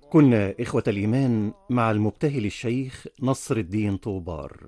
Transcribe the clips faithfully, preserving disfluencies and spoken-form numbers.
كنا إخوة الإيمان مع المبتهل الشيخ نصر الدين طوبار.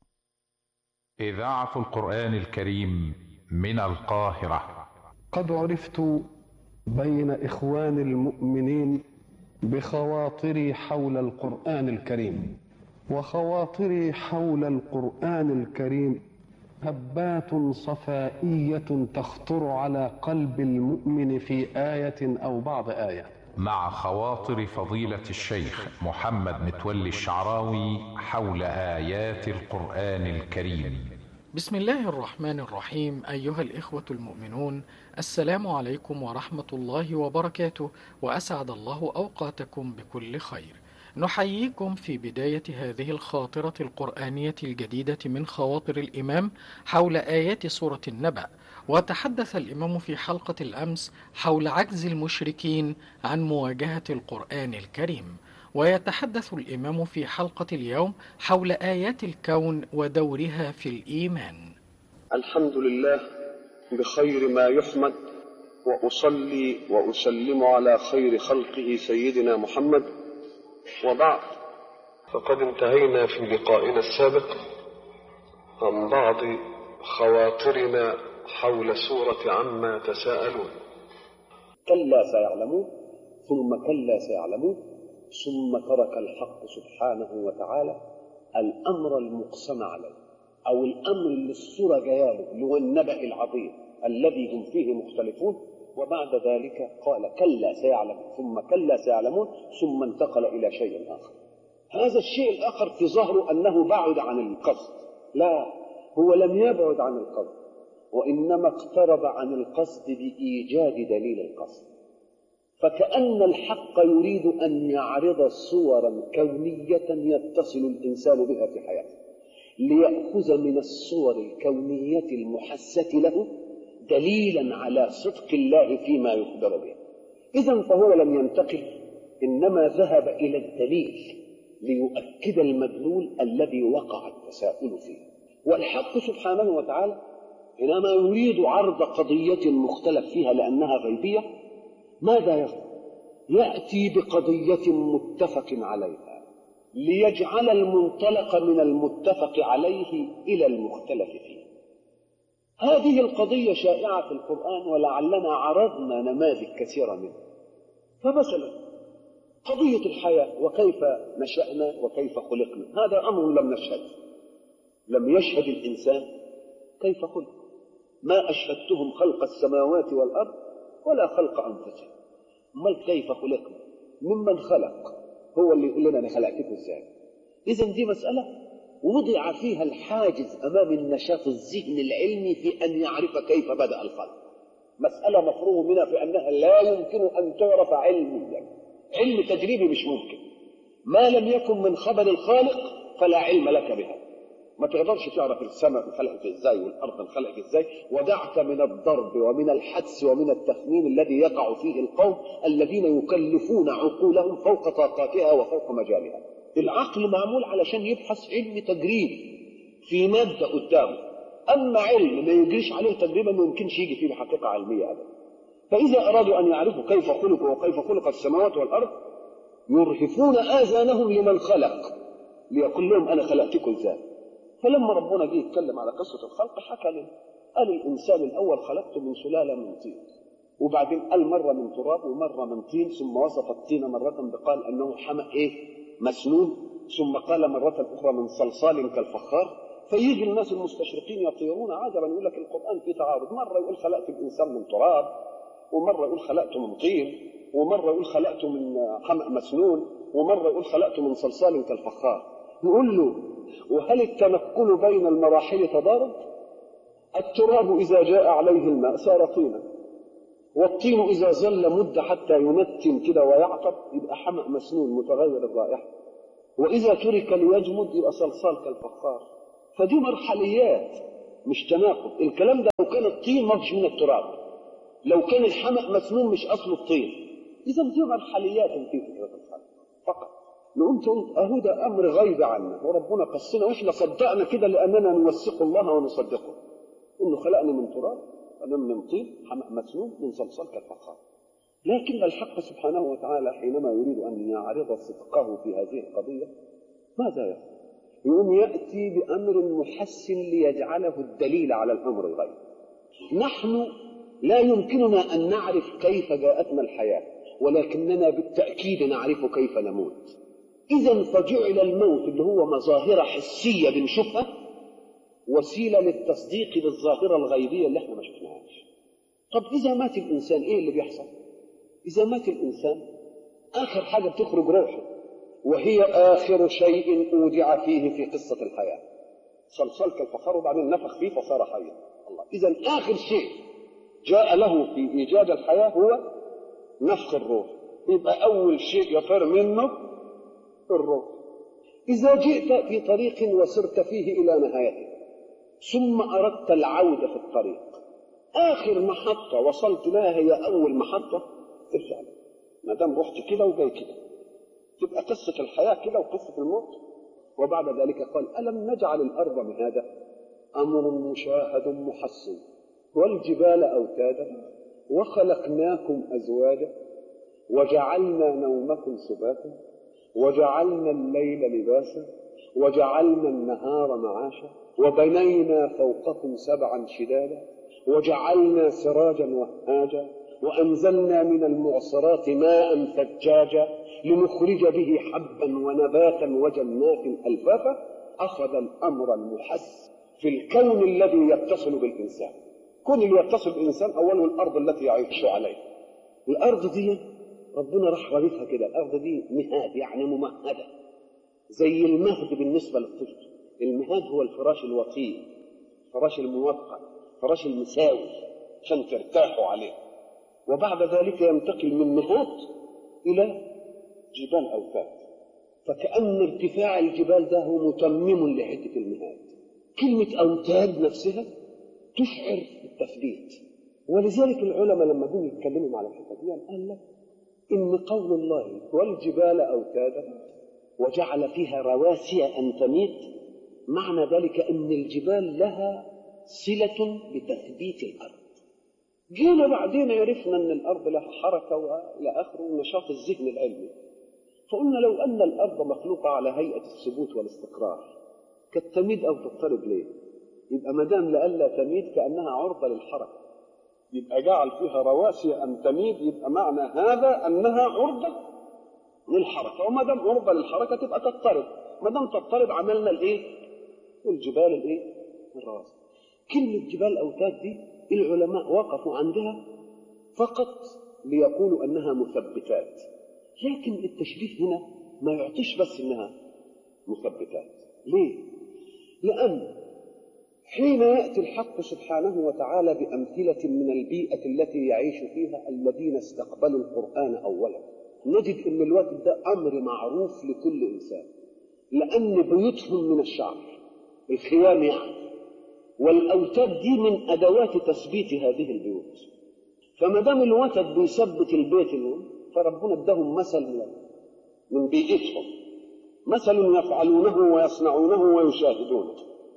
إذاعة القرآن الكريم من القاهرة. قد عرفت بين إخوان المؤمنين بخواطري حول القرآن الكريم، وخواطري حول القرآن الكريم هبات صفائية تخطر على قلب المؤمن في آية أو بعض آية. مع خواطر فضيلة الشيخ محمد متولي الشعراوي حول آيات القرآن الكريم. بسم الله الرحمن الرحيم. أيها الإخوة المؤمنون، السلام عليكم ورحمة الله وبركاته، وأسعد الله أوقاتكم بكل خير. نحييكم في بداية هذه الخاطرة القرآنية الجديدة من خواطر الإمام حول آيات سورة النبأ. وتحدث الإمام في حلقة الأمس حول عجز المشركين عن مواجهة القرآن الكريم، ويتحدث الإمام في حلقة اليوم حول آيات الكون ودورها في الإيمان. الحمد لله بخير ما يحمد، وأصلي وأسلم على خير خلقه سيدنا محمد، وبعد، فقد انتهينا في لقائنا السابق عن بعض خواطرنا حول سورة عما تساءلون. كلا سيعلمون ثم كلا سيعلمون ثم ترك الحق سبحانه وتعالى الأمر المقسم عليه، أو الأمر اللي السورة جاياله اللي هو النبأ العظيم الذي هم فيه مختلفون، وبعد ذلك قال كلا سيعلمون ثم كلا سيعلمون ثم انتقل إلى شيء آخر. هذا الشيء الآخر في ظهره أنه بعد عن القصد، لا، هو لم يبعد عن القصد، وإنما اقترب عن القصد بإيجاد دليل القصد. فكأن الحق يريد أن يعرض صورا كونية يتصل الإنسان بها في حياته، ليأخذ من الصور الكونية المحسة له دليلا على صدق الله فيما يخبر به. إذن فهو لم ينتقل، إنما ذهب إلى الدليل ليؤكد المدلول الذي وقع التساؤل فيه. والحق سبحانه وتعالى حينما يريد عرض قضية مختلف فيها لأنها غيبية، ماذا يفعل؟ يأتي بقضية متفق عليها ليجعل المنطلق من المتفق عليه إلى المختلف فيه. هذه القضية شائعة في القرآن، ولعلنا عرضنا نماذج كثيرة منها. فمثلا قضية الحياة وكيف نشأنا وكيف خلقنا، هذا أمر لم نشهد، لم يشهد الإنسان كيف خلق. ما أشهدتهم خلق السماوات والأرض ولا خلق أنفسهم. ما كيف خلقنا؟ ممن خلق، هو اللي يقول لنا أنا خلقتكم إزاي. إذن دي مسألة وضع فيها الحاجز أمام النشاط الذهني العلمي في أن يعرف كيف بدأ الخلق. مسألة مفروغ منها في أنها لا يمكن أن تعرف علميا، علم تجريبي مش ممكن. ما لم يكن من خبر الخالق فلا علم لك بها. ما تقدرش تعرف السماء انخلقت ازاي والارض انخلقت ازاي، ودعك من الضرب ومن الحدس ومن التخمين الذي يقع فيه القوم الذين يكلفون عقولهم فوق طاقاتها وفوق مجالها. العقل معمول علشان يبحث علم تجريبي في مادة قدامه، اما علم ما يجريش عليه تجربة ما يمكنش يجي فيه بحقيقة علمية ابدا. فاذا ارادوا ان يعرفوا كيف خلقوا وكيف خلق السماوات والارض يرهفون اذانهم لمن خلق ليقول لهم انا خلقتكم ازاي. فلما ربنا جه يتكلم على قصة الخلق حكى لنا، قال الإنسان الأول خلقته من سلالة من طين، وبعدين قال مرة من تراب ومرة من طين، ثم وصف الطين مرة بقال أنه حمأ إيه مسنون، ثم قال مرة أخرى من صلصال كالفخار. فيجي الناس المستشرقين يطيرون عجبا، يقول لك القرآن فيه تعارض، مرة يقول خلقت الإنسان من تراب، ومرة يقول خلقته من طين، ومرة يقول خلقته من حمأ مسنون، ومرة يقول خلقته من صلصال كالفخار. يقول له وهل التنقل بين المراحل تضارب؟ التراب إذا جاء عليه الماء صار طينا، والطين إذا ظل مدة حتى ينتن كده ويعطب يبقى حمأ مسنون متغير الرائحة، وإذا ترك ليجمد يبقى صلصال كالفخار. فدي مرحليات مش تناقض. الكلام ده لو كان الطين ما فيش من التراب، لو كان الحمأ مسنون مش أصل الطين. إذا دي مرحليات في فكرة الخلق فقط. نقوم تقول أهو ده أمر غيب عنا، وربنا قصنا وإحنا صدقنا كده لأننا نوثق الله ونصدقه إنه خلقنا من تراب، أنا من طين، حمأ مسنون، من صلصال كالفخار. لكن الحق سبحانه وتعالى حينما يريد أن يعرض صدقه في هذه القضية ماذا يفعل؟ يقوم يأتي بأمر محسن ليجعله الدليل على الأمر الغير. نحن لا يمكننا أن نعرف كيف جاءتنا الحياة، ولكننا بالتأكيد نعرف كيف نموت. إذن فجعل الموت اللي هو مظاهر حسية بنشوفها وسيلة للتصديق بالظاهرة الغيبية اللي احنا ما شفناهاش. طب إذا مات الإنسان إيه اللي بيحصل؟ إذا مات الإنسان آخر حاجة بتخرج روحه، وهي آخر شيء أودع فيه في قصة الحياة. صلصال كالفخار وبعدين نفخ فيه فصار حيا. الله، إذن آخر شيء جاء له في إيجاد الحياة هو نفخ الروح. يبقى أول شيء يفر منه الروح. إذا جئت في طريق وسرت فيه إلى نهايته ثم أردت العودة في الطريق، آخر محطة وصلت لها هي أول محطة ترجع لها. ما دام رحت كده وجاي كده تبقى قصة الحياة كده وقصة الموت. وبعد ذلك قال: ألم نجعل الأرض مهادا؟ أمر مشاهد محسن، والجبال أوتادا، وخلقناكم أزواجا، وجعلنا نومكم سباتا، وجعلنا الليل لباسا، وجعلنا النهار معاشا، وبنينا فوقكم سبعا شدادا، وجعلنا سراجا وهاجا، وأنزلنا من المعصرات ماء ثجاجا لنخرج به حبا ونباتا وجنات ألفافا. أخذ الأمر المحس في الكون الذي يتصل بالإنسان. كون اللي يتصل بالإنسان أوله الأرض التي يعيش عليها. الأرض دي ربنا راح رابطها كده. الأرض دي مهاد، يعني ممهدة زي المهد بالنسبة للطفل. المهاد هو الفراش الوطيء، الفراش الموقع، الفراش المساوي عشان ترتاحوا عليه. وبعد ذلك ينتقل من مهاد إلى جبال أوتاد، فكأن ارتفاع الجبال ده هو متمم لحدة المهاد. كلمة أوتاد نفسها تشعر بالتثبيت. ولذلك العلماء لما جم يتكلموا على الحته دي قال لك إن قول الله والجبال أوتادا وجعل فيها رواسي أن تميت، معنى ذلك أن الجبال لها صلة بتثبيت الأرض. جينا بعدين عرفنا أن الأرض لها حركة وإلى آخره ونشاط الذهن العلمي، فقلنا لو أن الأرض مخلوقة على هيئة الثبوت والاستقرار كانت تميد أو تضطرب ليه؟ يبقى ما دام لألا تميد كأنها عرضة للحركة، يبقى جعل فيها رواسي أن تميد، يبقى معنى هذا أنها عرضة للحركة، وما دام عرضة للحركة تبقى تضطرب. ما دام تضطرب عملنا الإيه؟ الجبال الإيه؟ الرواسي. كلمة جبال أوتاد دي العلماء وقفوا عندها فقط ليقولوا أنها مثبتات، لكن التشبيه هنا ما يعطيش بس أنها مثبتات. ليه؟ لأن حين يأتي الحق سبحانه وتعالى بأمثلة من البيئة التي يعيش فيها الذين استقبلوا القرآن أولا، نجد أن الوقت ده أمر معروف لكل إنسان، لأن بيوتهم من الشعر، الخيام يعني، والأوتاد دي من أدوات تثبيت هذه البيوت. فما دام الوتد بيثبت البيت لهم، فربنا ادهم مثل من بيئتهم، مثل يفعلونه ويصنعونه ويشاهدونه.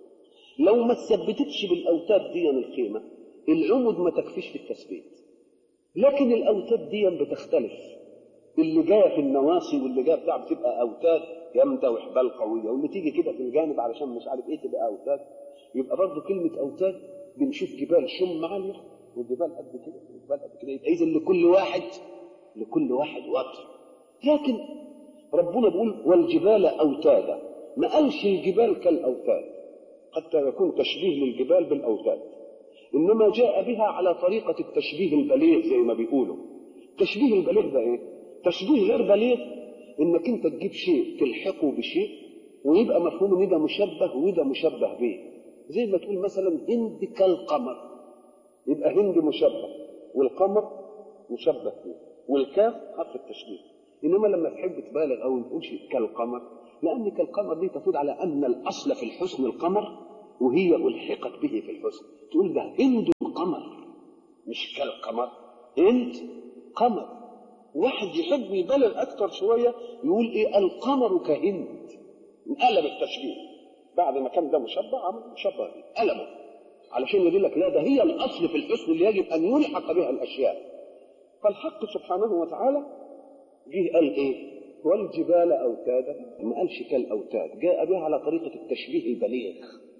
لو ما تثبتتش بالأوتاد دي الخيمة، العمد ما تكفيش في التثبيت. لكن الأوتاد دي بتختلف، اللي جايه في النواصي واللي جايه بتاع بتبقى أوتاد جامدة وحبال قوية، واللي تيجي كده في الجانب علشان مش عارف ايه تبقى أوتاد. يبقى برضه كلمة أوتاد بنشوف جبال شم عالية وجبال قد كده وجبال قد كده، يبقى إذا لكل واحد لكل واحد وتر. لكن ربنا بيقول والجبال أوتادا، ما قالش الجبال كالأوتاد، حتى يكون تشبيه للجبال بالأوتاد، إنما جاء بها على طريقة التشبيه البليغ زي ما بيقولوا. تشبيه البليغ ده إيه؟ تشبيه غير بليغ إنك أنت تجيب شيء تلحقه بشيء ويبقى مفهوم إن ده مشبه وده مشبه به. زي ما تقول مثلا هند كالقمر، يبقى هند مشبه والقمر مشبه به، والكاف حرف التشبيه. إنما لما تحب تبالغ أو تقولش كالقمر، لأن كالقمر دي تفيد على أن الأصل في الحسن القمر وهي ألحقت به في الحسن. تقول ده هند القمر مش كالقمر، هند قمر. واحد يحب يبالغ أكتر شوية يقول إيه القمر كهند، قلب التشبيه بعد ما كان ده مشبه عمل مشبه به، قلبه علشان يقول لك لا ده هي الأصل في الحسن اللي يجب أن يلحق بها الأشياء. فالحق سبحانه وتعالى جه قال ايه؟ والجبال اوتادا، ما قالش كالاوتاد، جاء بها على طريقه التشبيه البليغ،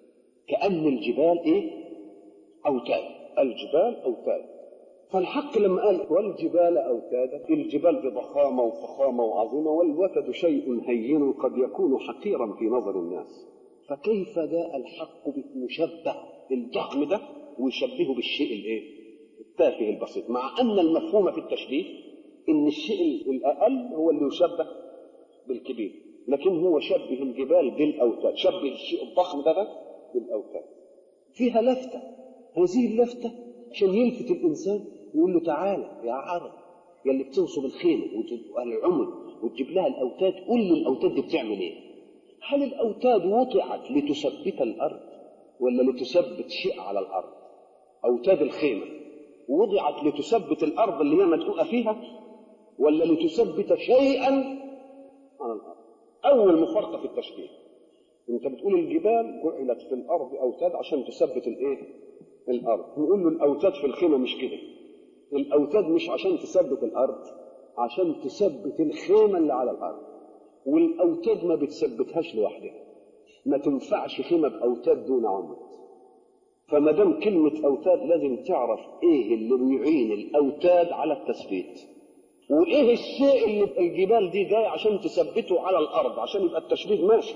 كأن الجبال ايه؟ اوتاد، الجبال اوتاد. فالحق لما قال والجبال اوتادا، الجبال بضخامه وفخامه وعظيمه، والوتد شيء هين قد يكون حقيرا في نظر الناس، فكيف جاء الحق بمشبه الضخم ده ويشبهه بالشيء الايه؟ التافه البسيط، مع ان المفهوم في التشبيه ان الشيء الاقل هو اللي يشبه بالكبير، لكن هو شبه الجبال بالاوتاد، شبه الشيء الضخم ده بالاوتاد. فيها لفته، هذه اللفته عشان يلفت الانسان يقول له تعالى يا عرب يا اللي بتنصب الخيمه والعمد وتجيب لها الاوتاد، قول لي الاوتاد دي بتعمل ايه؟ هل الاوتاد وضعت لتثبت الارض ولا لتثبت شيء على الارض؟ اوتاد الخيمه وضعت لتثبت الارض اللي هي مدقوقه فيها ولا لتثبت شيئا على الارض؟ اول مفارقه في التشبيه، انت بتقول الجبال جعلت في الارض اوتاد عشان تثبت الايه؟ الارض. نقول له الاوتاد في الخيمه مش كده، الاوتاد مش عشان تثبت الارض، عشان تثبت الخيمه اللي على الارض، والاوتاد ما بتثبتهاش لوحدها، ما تنفعش خيمه باوتاد دون عمد. فما دام كلمه اوتاد لازم تعرف ايه اللي بيعين الاوتاد على التثبيت، وايه الشيء اللي الجبال دي جاي عشان تثبته على الارض عشان يبقى التشبيه ماشي.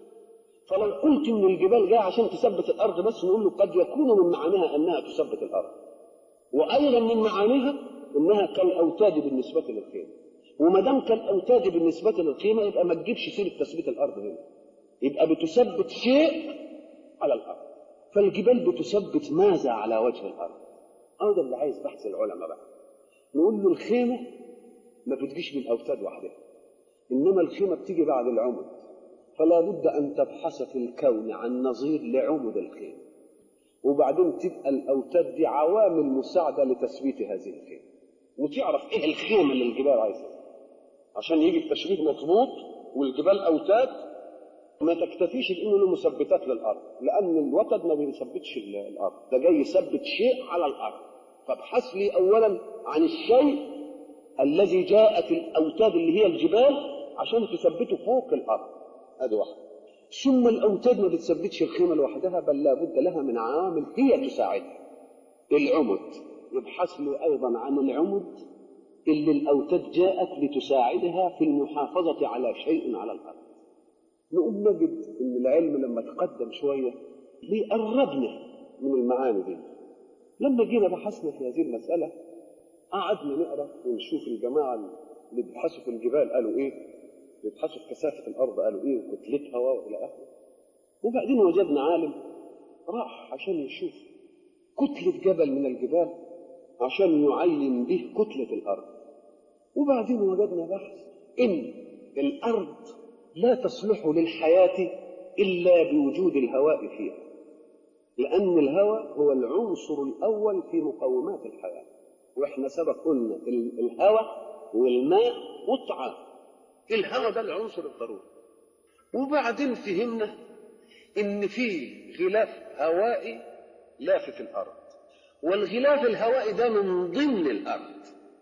فلو قلت ان الجبال جايه عشان تثبت الارض بس، نقول له قد يكون من معانيها انها تثبت الارض، وايضا من معانيها انها كالاوتاد بالنسبه للخيمه. وما دام كالاوتاد بالنسبه للخيمه يبقى ما تجيبش سيره تثبيت الارض هنا، يبقى بتثبت شيء على الارض. فالجبال بتثبت ماذا على وجه الارض؟ هذا اللي عايز بحث العلماء بقى. نقول له الخيمه ما بتجيش بالاوتاد وحدها، انما الخيمه بتيجي بعد العمد، فلا بد ان تبحث في الكون عن نظير لعمد الخيمه، وبعدين تبقى الاوتاد دي عوامل مساعده لتثبيت هذه الخيمه، وتعرف ايه الخيمه اللي الجبال عايزها عشان يجي التشبيه مضبوط. والجبال اوتاد ما تكتفيش بانه له مثبتات للارض، لان الوتد ما بيثبتش الارض، ده جاي يثبت شيء على الارض. فابحث لي اولا عن الشيء الذي جاءت الاوتاد اللي هي الجبال عشان تثبته فوق الارض، هذا واحد. ثم الاوتاد ما بتثبتش الخيمه لوحدها، بل لابد لها من عامل هي تساعدها، العمد. يبحث لي ايضا عن العمد اللي الاوتاد جاءت لتساعدها في المحافظه على شيء على الارض. نقوم نجد ان العلم لما تقدم شويه بيقربنا من المعاني دي. لما جينا بحثنا في هذه المساله قعدنا نقرا ونشوف الجماعه اللي بيبحثوا في الجبال قالوا ايه، بيبحثوا في كثافه الارض قالوا ايه، وكتلتها والى اخره. وبعدين وجدنا عالم راح عشان يشوف كتله جبل من الجبال عشان يعين به كتله الارض. وبعدين وجدنا بحث ان الارض لا تصلح للحياه الا بوجود الهواء فيها، لان الهواء هو العنصر الاول في مقومات الحياه. واحنا سبق قلنا الهواء والماء والطعام، الهواء ده العنصر الضروري. وبعدين فهمنا ان في غلاف هوائي لافف الارض، والغلاف الهوائي ده من ضمن الارض.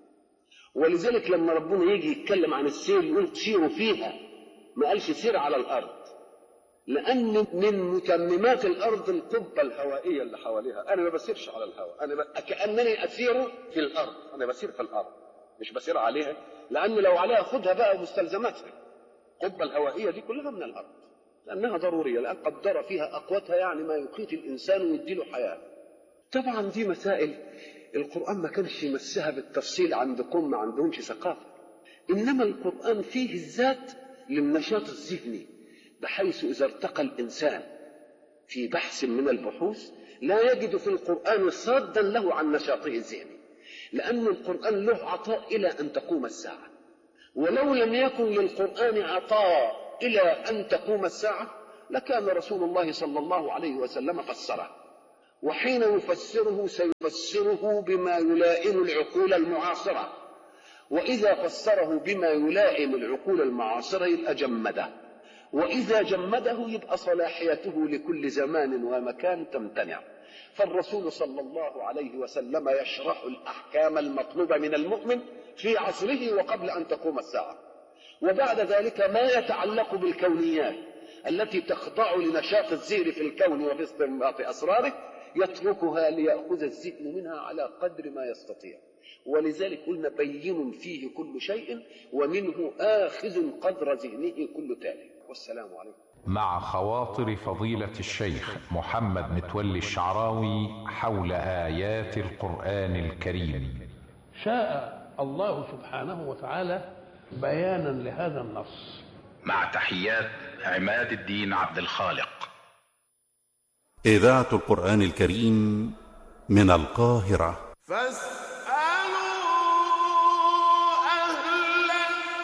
ولذلك لما ربنا يجي يتكلم عن السير يقول سيروا فيها، ما قالش سير على الارض، لان من متممات الارض القبه الهوائيه اللي حواليها. انا ما بسيرش على الهواء، انا ب... كانني اسير في الارض، انا بسير في الارض مش بسير عليها، لان لو عليها خدها بقى ومستلزماتها. القبه الهوائيه دي كلها من الارض لانها ضروريه، لان قدر فيها اقواتها يعني ما يقيت الانسان ويديله حياه. طبعا دي مسائل القران ما كانش يمسها بالتفصيل عند قوم ما عندهمش ثقافه، انما القران فيه الذات للنشاط الذهني، بحيث إذا ارتقى الإنسان في بحث من البحوث لا يجد في القرآن صادا له عن نشاطه الذهني، لأن القرآن له عطاء إلى أن تقوم الساعة. ولو لم يكن للقرآن عطاء إلى أن تقوم الساعة لكان رسول الله صلى الله عليه وسلم فسره، وحين يفسره سيفسره بما يلائم العقول المعاصرة، وإذا فسره بما يلائم العقول المعاصرة يبقى جمده، وإذا جمده يبقى صلاحيته لكل زمان ومكان تمتنع. فالرسول صلى الله عليه وسلم يشرح الأحكام المطلوبة من المؤمن في عصره وقبل أن تقوم الساعة. وبعد ذلك ما يتعلق بالكونيات التي تخضع لنشاط الذهن في الكون وفي استنباط أسراره يتركها ليأخذ الذهن منها على قدر ما يستطيع. ولذلك قلنا بين فيه كل شيء ومنه آخذ قدر ذهنه كل تالي. والسلام عليكم. مع خواطر فضيلة الشيخ محمد متولي الشعراوي حول آيات القرآن الكريم. شاء الله سبحانه وتعالى بيانا لهذا النص. مع تحيات عماد الدين عبد الخالق. إذاعة القرآن الكريم من القاهرة. فاستمعوا